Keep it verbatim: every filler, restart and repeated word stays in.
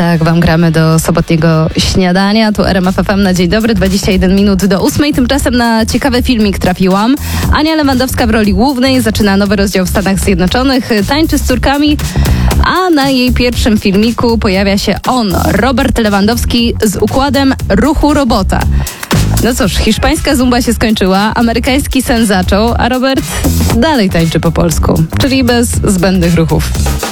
Tak, wam gramy do sobotniego śniadania. Tu R M F F M na dzień dobry, dwadzieścia jeden minut do ósmej. Tymczasem na ciekawy filmik trafiłam. Ania Lewandowska w roli głównej zaczyna nowy rozdział w Stanach Zjednoczonych, tańczy z córkami, a na jej pierwszym filmiku pojawia się on, Robert Lewandowski, z układem ruchu robota. No cóż, hiszpańska zumba się skończyła, amerykański sen zaczął, a Robert dalej tańczy po polsku, czyli bez zbędnych ruchów.